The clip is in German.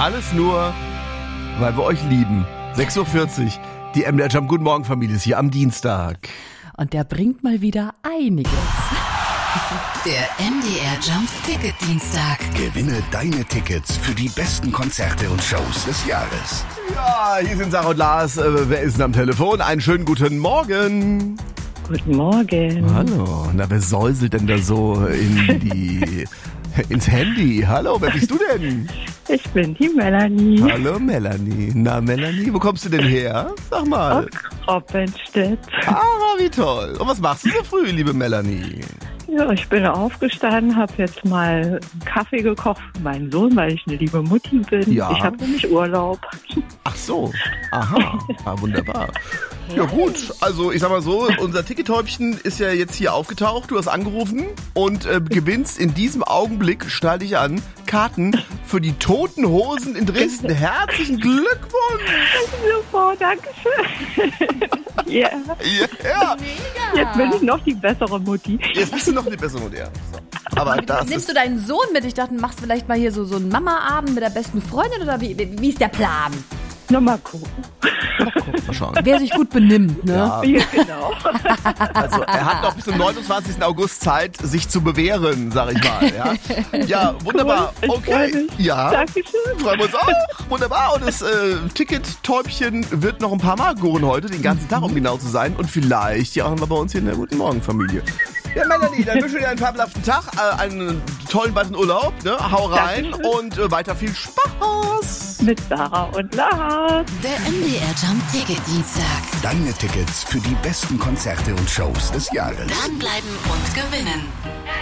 alles nur, weil wir euch lieben. 6.40 Uhr, die MDR Jump Guten Morgen Familie ist hier am Dienstag. Und der bringt mal wieder einiges. Der MDR Jump Ticket Dienstag. Gewinne deine Tickets für die besten Konzerte und Shows des Jahres. Ja, hier sind Sarah und Lars. Wer ist denn am Telefon? Einen schönen guten Morgen. Guten Morgen. Hallo. Na, wer säuselt denn da so ins Handy? Hallo, wer bist du denn? Ich bin die Melanie. Hallo Melanie. Na Melanie, wo kommst du denn her? Sag mal. Aus Kroppenstedt. Ah, wie toll. Und was machst du so früh, liebe Melanie? Ja, ich bin aufgestanden, habe jetzt mal einen Kaffee gekocht für meinen Sohn, weil ich eine liebe Mutti bin. Ja. Ich habe nämlich Urlaub. Ach so. Aha. Ah, wunderbar. Ja gut, also ich sag mal so, unser Tickettäubchen ist ja jetzt hier aufgetaucht, du hast angerufen und gewinnst in diesem Augenblick, schnall dich an, Karten für die Toten Hosen in Dresden. Herzlichen Glückwunsch! Super, danke schön. Ja. Ja. Jetzt bin ich noch die bessere Mutti. Jetzt bist du noch eine bessere Mutter. So. Aber das Nimmst ist... du deinen Sohn mit? Ich dachte, machst vielleicht mal hier so einen Mama-Abend mit der besten Freundin oder wie ist der Plan? Nochmal gucken. Mal schauen. Wer sich gut benimmt, ne? Ja, Ja, genau. also er hat noch bis zum 29. August Zeit, sich zu bewähren, sag ich mal. Ja, wunderbar. Cool, ich freu mich. Ja. Dankeschön. Freuen wir uns auch. Wunderbar. Und das Ticket-Täubchen wird noch ein paar Mal gurren heute, den ganzen Tag, um genau zu sein. Und vielleicht ja auch noch bei uns hier in der Guten Morgen Familie. Ja, Melanie, dann wünsche ich dir einen fabelhaften Tag, einen tollen weiteren Urlaub. Ne? Hau rein Dankeschön. und weiter viel Spaß. Mit Sarah und Lars. Der MDR Jump Ticket Dienstag. Deine Tickets für die besten Konzerte und Shows des Jahres. Dranbleiben und gewinnen.